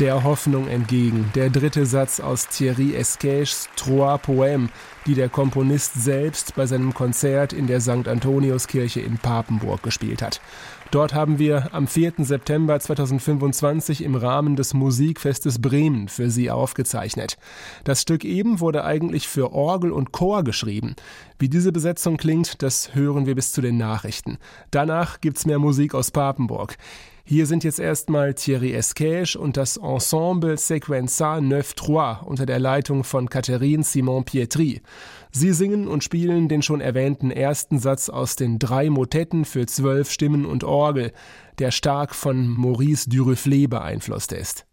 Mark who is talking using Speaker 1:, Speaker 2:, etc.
Speaker 1: Der Hoffnung entgegen, der dritte Satz aus Thierry Esquèches Trois Poèmes, die der Komponist selbst bei seinem Konzert in der St. Antoniuskirche in Papenburg gespielt hat. Dort haben wir am 4. September 2025 im Rahmen des Musikfestes Bremen für Sie aufgezeichnet. Das Stück eben wurde eigentlich für Orgel und Chor geschrieben. Wie diese Besetzung klingt, das hören wir bis zu den Nachrichten. Danach gibt's mehr Musik aus Papenburg. Hier sind jetzt erstmal Thierry Esquèches und das Ensemble Sequenza 9-3 unter der Leitung von Catherine Simon-Pietri. Sie singen und spielen den schon erwähnten ersten Satz aus den 3 Motetten für 12 Stimmen und Orgel, der stark von Maurice Duruflé beeinflusst ist.